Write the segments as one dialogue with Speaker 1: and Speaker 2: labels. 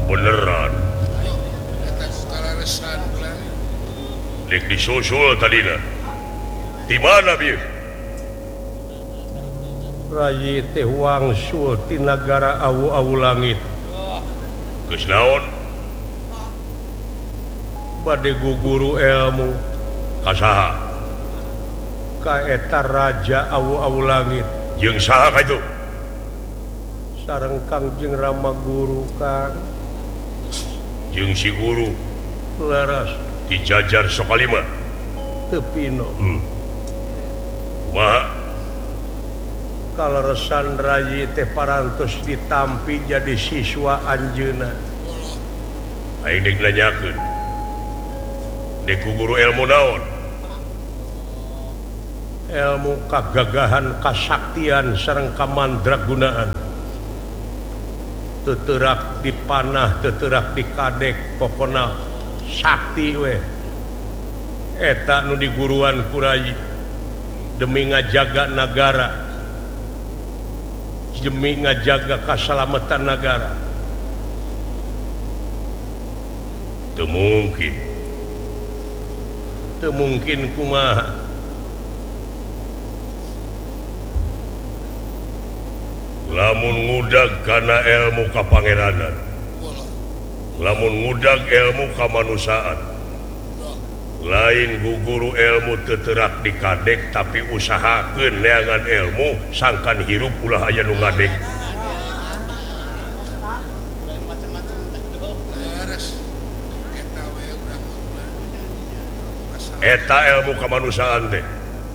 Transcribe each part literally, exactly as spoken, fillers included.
Speaker 1: beneran disusul tadi di mana bi
Speaker 2: Ray teh wangsul ti nagara awu-awu langit
Speaker 1: geus naon
Speaker 2: bade guguru ilmu
Speaker 1: kasaha
Speaker 2: ka eta raja awu-awu langit
Speaker 1: jeung saha ka itu
Speaker 2: sareng Kangjeng Rama Guru kan
Speaker 1: jeung si guru
Speaker 2: laras
Speaker 1: dijajar sokalima
Speaker 2: tepino
Speaker 1: hmm. Kumaha
Speaker 2: kaleresan Ray teh parantos ditampi jadi siswa anjeunna
Speaker 1: aing dek nanyakeun dek guru ilmu naon
Speaker 2: ilmu kagagahan kasaktian sareng kamandragunaan teterak dipanah teterak dikadek pokona sakti we eta nu diguruan ku Ray demi ngajaga negara demi ngajaga keselamatan negara
Speaker 1: teu mungkin
Speaker 2: teu mungkin kumaha
Speaker 1: lamun ngudag kana ilmu kapangeranan lamun ngudag ilmu kamanusaan lain guguru ilmu teterak dikadek tapi usahakeun neangan ilmu sangkan hirup ulah aya nu ngadek eta ilmu kamanusaan teh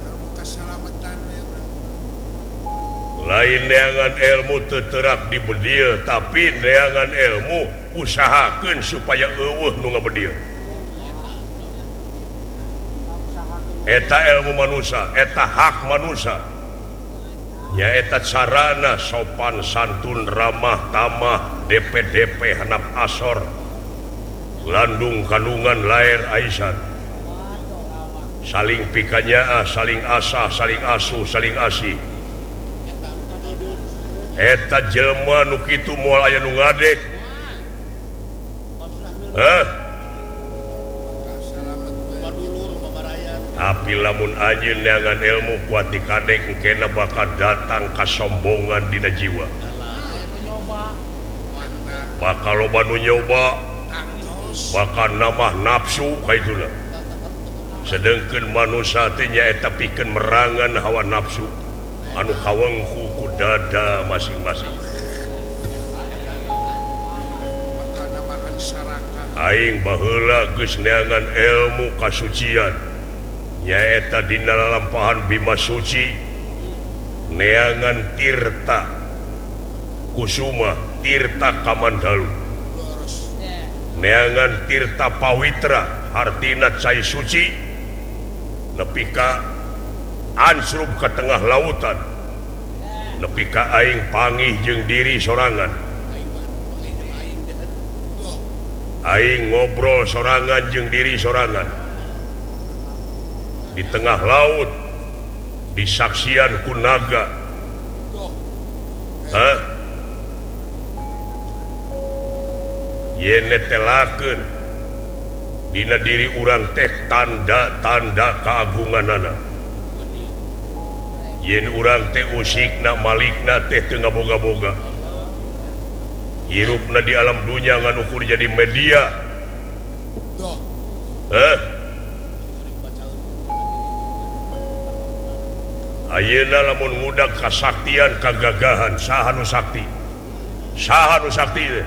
Speaker 1: lain neangan ilmu teterak di bedieu tapi neangan ilmu usahakeun supaya eueuh nu ngabedieu eta ilmu manusia eta hak manusia nya eta carana sopan santun ramah tamah D P D P handap asor landung kandungan lair aisyah saling pikanyaa saling asah saling asuh saling asih eta jelema nu kitu moal aya nu ngadek heh tapi lamun anjeun neangan ilmu kuat dikadek engkena bakal datang kasombongan dina jiwa bakal loba nu nyoba bakal nambah nafsu kaituna sedengkeun manusia teh nyaeta pikeun merangan hawa nafsu anu kawengku ku dada masing-masing aing baheula geus neangan ilmu kasucian nyaeta dina lalampahan Bima Suci neangan tirta kusuma tirta kamandalu neangan tirta pawitra artina cai suci nepi ka ansrub ke tengah lautan nepi ka aing pangih jeung diri sorangan aing ngobrol sorangan jeung diri sorangan di tengah laut disaksian ku naga hah yen netelakeun dina diri urang teh tanda-tanda keagunganana yen urang teh usikna malikna teh teu ngaboga-boga hirupna di alam dunya ngan ukur jadi media hah ayeuna lamun ngudag kasaktian kagagahan saha nu sakti saha nu sakti teh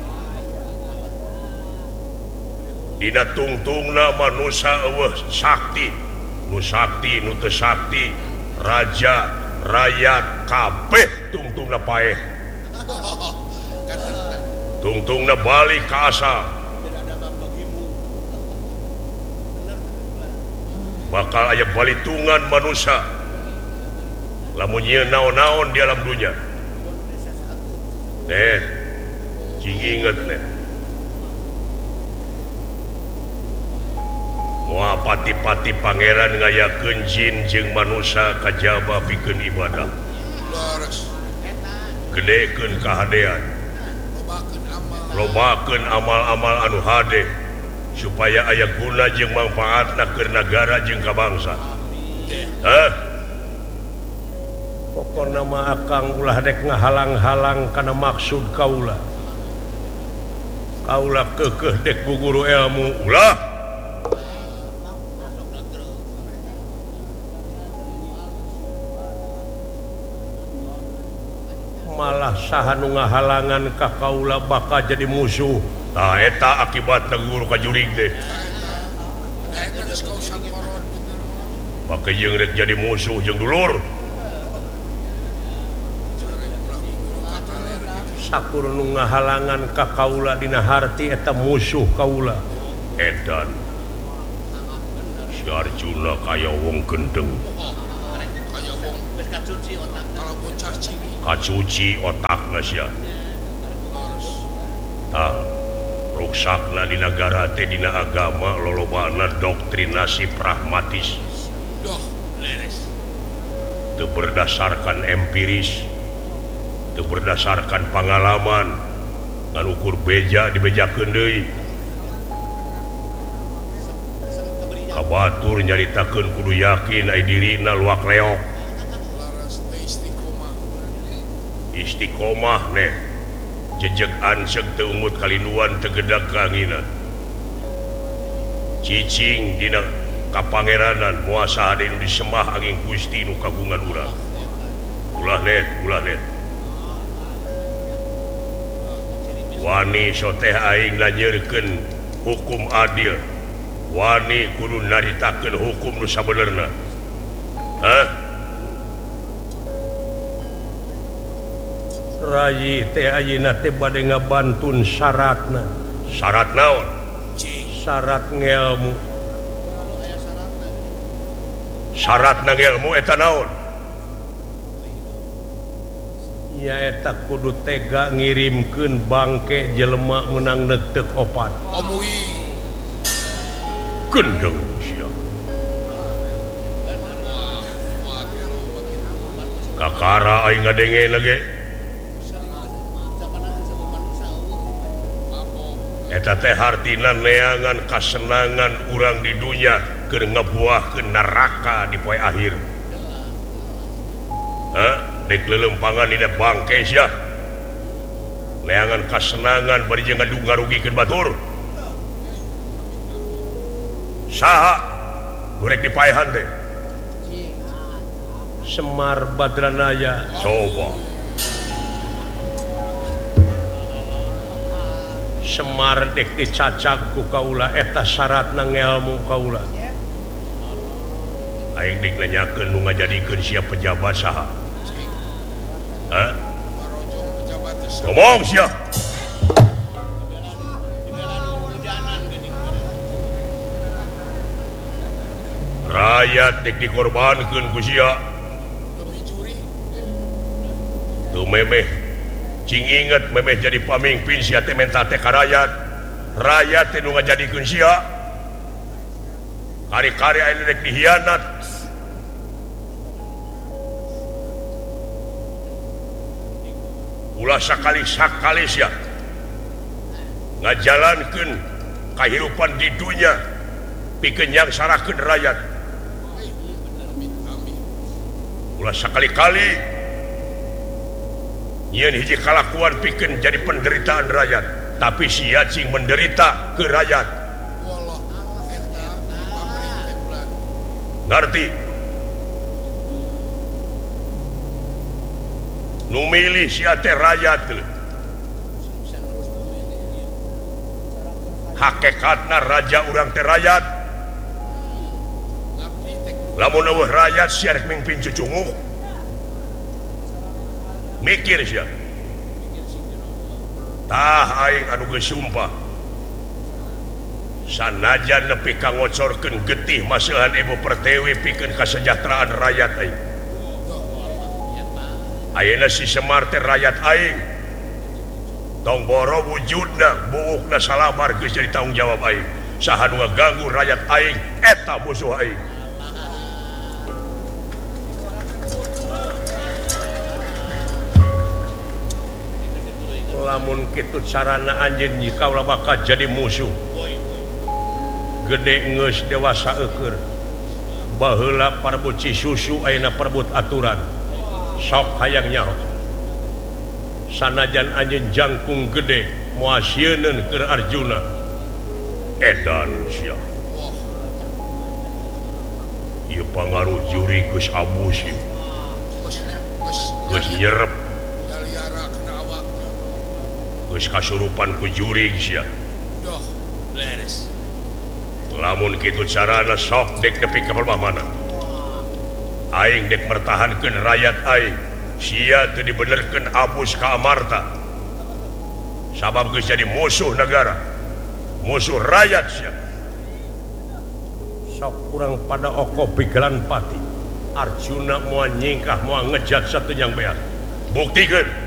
Speaker 1: dina tungtungna manusia eueuh sakti nu sakti nu teu sakti raja rakyat kabeh tungtungna paeh tungtungna balik ka asal bakal aya balitungan manusia lamun ieu naon-naon di alam dunya teh cing inget teh moal pati-pati pangeran ngayakeun jin jeung manusia kajaba pikeun ibadah gedekeun kahadean lobakeun amal-amal anu hade supaya aya guna jeung manfaatna keur nagara jeung ka bangsa. Hah?
Speaker 2: Pokona mah akang ulah dek ngahalang-halang kana maksud kaula. Kaula keukeuh dek guguru ilmu
Speaker 1: Ulah.
Speaker 2: malah saha nu ngahalangan ka kaula bakal jadi musuh.
Speaker 1: Tah eta akibatna guru ka jurig teh. Maka jeung rek jadi musuh jeung dulur.
Speaker 2: Sakur nu ngahalangan ka kaula dina harti eta musuh kaula.
Speaker 1: Edan si Arjuna kaya wong gendeng, kacuci otakna sia. Tah ruksakna di negara teh dina agama lolobana doktrinasi pragmatis teu berdasarkan empiris, teu berdasarkan pengalaman, ngan ukur beja dibejakeun deui. Kabatur nyaritakeun kudu yakin ai dirina luak leok. Istiqomah neh jejeg anseg teu umut kalinduan teu gedag kaangina. Cicing dina kapangeranan muasa ade nu disembah angin Gusti nu kagungan urang. Ulah net, ulah net. Wani soteh aing nanyeurkeun hukum adil. Wani kudu naritakeun hukum nu sabenerna. Hah?
Speaker 2: Rayi teh ayeuna teh bade ngabantun syaratna.
Speaker 1: Syarat naon?
Speaker 2: Syarat ngelmu.
Speaker 1: Syarat ngelmu eta naon?
Speaker 2: Ya eta kudu tega ngirimkeun bangke jelema menang neuteuk opat.
Speaker 1: Gendeng sia. Kakara aing ngadenge lagi. Eta teh hartina neangan kasenangan urang di dunya keur ngabuahkeun neraka di poe akhir. Hah? Dek lelempangan dina bangke sia. Neangan kasenangan bari jeung ngarugikeun batur. Saha gorek dipaehan teh?
Speaker 2: Semar Badranaya.
Speaker 1: Coba.
Speaker 2: Semar dek dicacag ku kaula eta syaratna ngelmu kaula.
Speaker 1: Aing dik nanyakeun nu ngajadikeun sia pejabat saha? Hah? Ngomong sia. Rakyat dek dikorbankeun ku sia. Tuh memeh cing inget memeh jadi pamimpin sia teh menta teh ka rakyat. Rakyat teh nu ngajadikeun sia. Kari-kari aya dek dihianat. Ulah sakali-sakali sia ngajalankeun kahirupan di dunia pikeun nyangsarakeun rakyat. Ulah sakali-kali nyieun hiji kalakuan pikeun jadi penderitaan rakyat, tapi sia cing menderita ke rakyat. Ngarti? Nu milih sia teh rakyat. Hakikatna raja urang teh rakyat. Lamun eueuh rakyat sia rek mimpin cucungu. Mikir sia. Tah aing anu geus sumpah. Sanajan nepi ka ngocorkeun getih maseuhan Ibu Pertiwi pikeun kasejahteraan rakyat aing. Ayeuna si Semar teh rakyat aing. Tong boro wujudna, buukna salamar geus jadi tanggung jawab aing. Saha nu ngaganggu rakyat aing eta musuh aing.
Speaker 2: lamun kitu carana anjeun kaula bakal jadi musuh gede geus dewasa eukeur baheula parbut susu ayeuna parbut aturan sok hayang nyaho sanajan anjeun jangkung gede moal sieunneun keur Arjuna edan sia ieu pangaruh juri geus abus geus nyerep geus kasurupan ku juri sia lamun kitu carana sok dek nepi ka mana aing dek mertahankeun rakyat aing sia teu dibenerkeun abus ka amarta sabab geus jadi musuh negara musuh rakyat sia sok kurang pada oko pigelan pati Arjuna moal nyingkah moal ngejat satu yang beat buktikeun